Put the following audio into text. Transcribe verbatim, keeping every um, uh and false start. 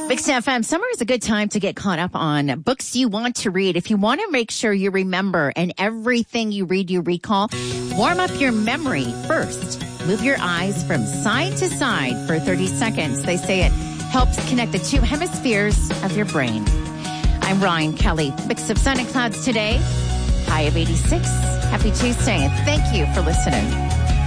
Mix F M, summer is a good time to get caught up on books you want to read. If you want to make sure you remember and everything you read you recall, warm up your memory first. Move your eyes from side to side for thirty seconds. They say it helps connect the two hemispheres of your brain. I'm Ryan Kelly. Mix of sun and clouds today. High of eighty-six. Happy Tuesday, and thank you for listening.